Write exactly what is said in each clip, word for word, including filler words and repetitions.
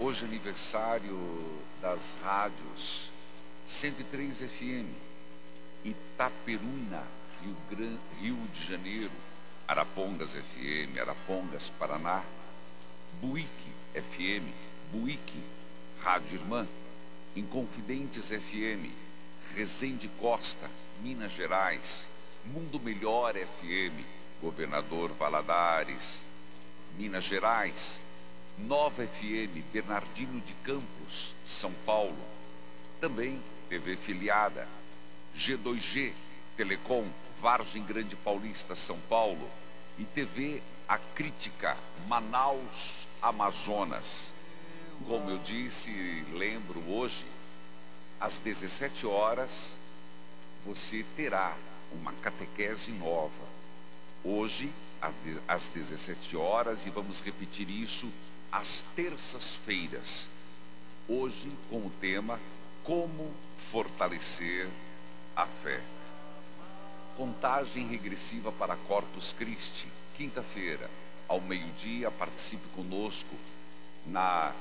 Hoje é aniversário das rádios cento e três F M, Itaperuna, Rio, Gran... Rio de Janeiro, Arapongas F M, Arapongas, Paraná, Buíque F M, Buíque, Rádio Irmã, Inconfidentes F M, Resende Costa, Minas Gerais, Mundo Melhor F M, Governador Valadares, Minas Gerais, Nova F M, Bernardino de Campos, São Paulo. Também T V filiada, G dois G, Telecom, Vargem Grande Paulista, São Paulo. E T V Acrítica, Manaus, Amazonas. Como eu disse, lembro hoje, às dezessete horas, você terá uma catequese nova. Hoje, às dezessete horas, e vamos repetir isso às terças-feiras. Hoje, com o tema Como Fortalecer a Fé. Contagem regressiva para Corpus Christi. Quinta-feira, ao meio-dia, participe conosco na,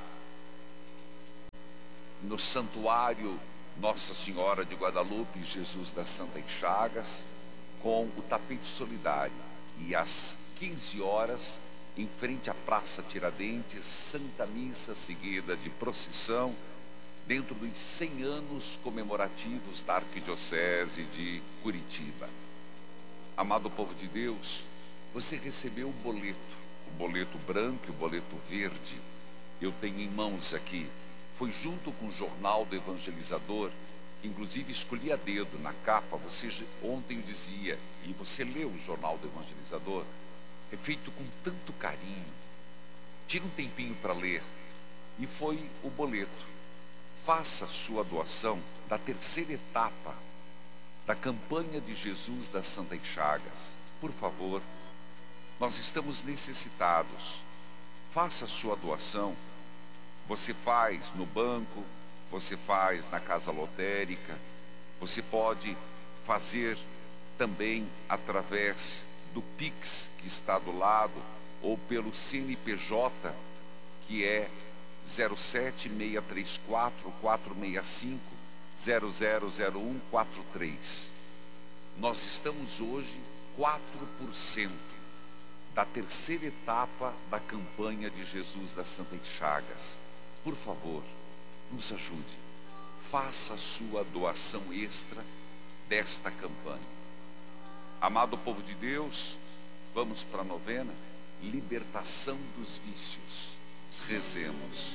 no Santuário Nossa Senhora de Guadalupe, Jesus das Santas Chagas, com o tapete solidário. E às quinze horas, em frente à Praça Tiradentes, Santa Missa seguida de procissão, dentro dos cem anos comemorativos da Arquidiocese de Curitiba. Amado povo de Deus, você recebeu o boleto, o boleto branco e o boleto verde. Eu tenho em mãos aqui. Foi junto com o Jornal do Evangelizador, que inclusive escolhi a dedo na capa. Você ontem dizia, e você leu o Jornal do Evangelizador, é feito com tanto carinho. Tira um tempinho para ler. E foi o boleto. Faça sua doação da terceira etapa da campanha de Jesus das Santas Chagas. Por favor, nós estamos necessitados. Faça sua doação. Você faz no banco, você faz na casa lotérica, você pode fazer também através do Pix, que está do lado, ou pelo C N P J, que é zero sete seis três quatro, quatro seis cinco, zero zero zero um quatro três. Nós estamos hoje quatro por cento da terceira etapa da campanha de Jesus das Santas Chagas. Por favor, nos ajude. Faça a sua doação extra desta campanha. Amado povo de Deus, vamos para a novena, libertação dos vícios. Rezemos.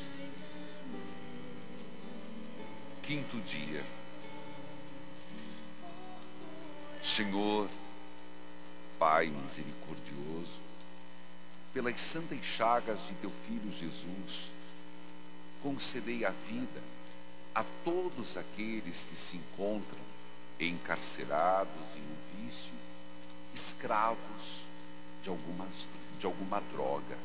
Quinto dia. Senhor, Pai misericordioso, pelas santas chagas de teu Filho Jesus, concedei a vida a todos aqueles que se encontram encarcerados em um vício, escravos de, algumas, de alguma droga.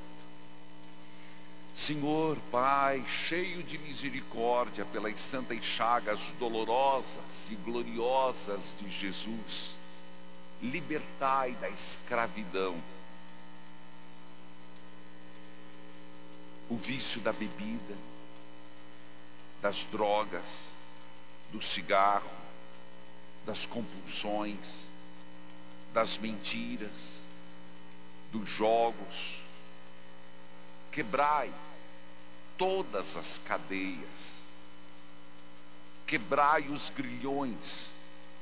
Senhor, Pai, cheio de misericórdia pelas santas chagas dolorosas e gloriosas de Jesus, libertai da escravidão o vício da bebida, das drogas, do cigarro, das compulsões, das mentiras, dos jogos. Quebrai todas as cadeias, quebrai os grilhões,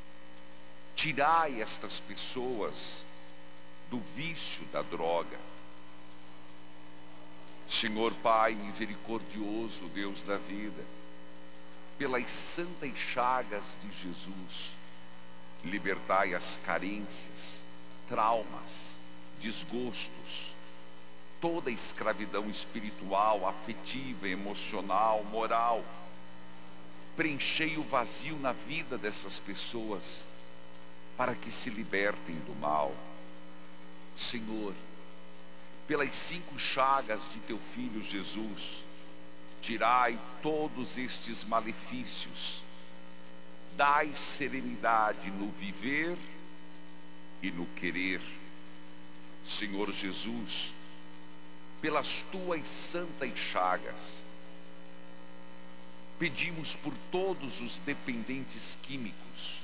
tirai estas pessoas do vício da droga. Senhor Pai misericordioso, Deus da vida, pelas santas chagas de Jesus, libertai as carências, traumas, desgostos, toda a escravidão espiritual, afetiva, emocional, moral. Preenchei o vazio na vida dessas pessoas, para que se libertem do mal. Senhor, pelas cinco chagas de teu Filho Jesus, tirai todos estes malefícios, dai serenidade no viver e no querer. Senhor Jesus, pelas tuas santas chagas, Pedimos por todos os dependentes químicos.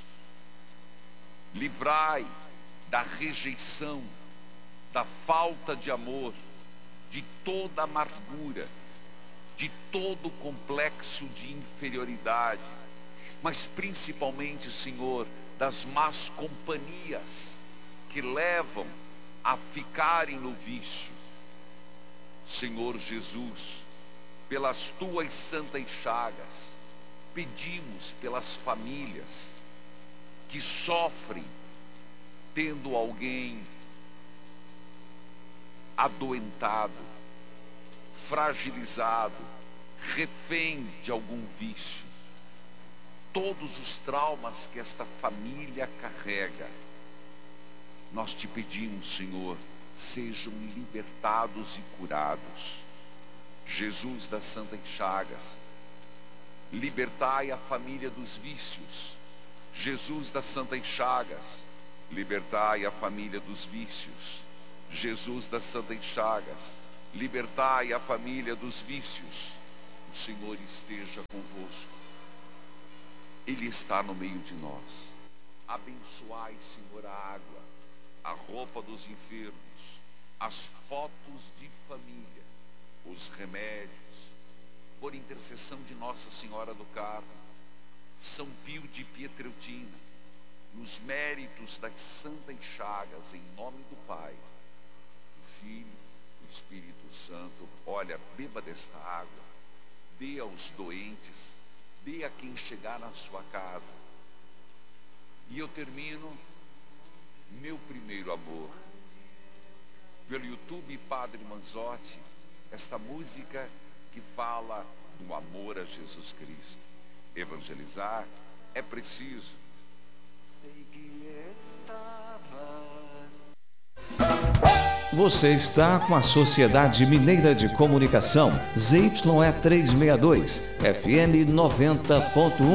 Livrai da rejeição, da falta de amor, de toda amargura, de todo complexo de inferioridade, mas principalmente, Senhor, das más companhias que levam a ficarem no vício. Senhor Jesus, pelas tuas santas chagas, pedimos pelas famílias que sofrem tendo alguém adoentado, fragilizado, refém de algum vício. Todos os traumas que esta família carrega, nós te pedimos, Senhor, sejam libertados e curados. Jesus das Santas Chagas, libertai a família dos vícios. Jesus das Santas Chagas, libertai a família dos vícios. Jesus das Santas Chagas, libertai a família dos vícios. O Senhor esteja convosco. Ele está no meio de nós. Abençoai, Senhor, a água, a roupa dos enfermos, as fotos de família, os remédios, por intercessão de Nossa Senhora do Carmo, São Pio de Pietreutina, nos méritos das Santas Chagas, em nome do Pai, do Filho, do Espírito Santo. Olha, beba desta água, dê aos doentes, dê a quem chegar na sua casa. E eu termino meu primeiro amor. Pelo YouTube Padre Manzotti, esta música que fala do amor a Jesus Cristo. Evangelizar é preciso. Sei que estavas. Você está com a Sociedade Mineira de Comunicação, Z Y E trezentos e sessenta e dois, F M noventa ponto um.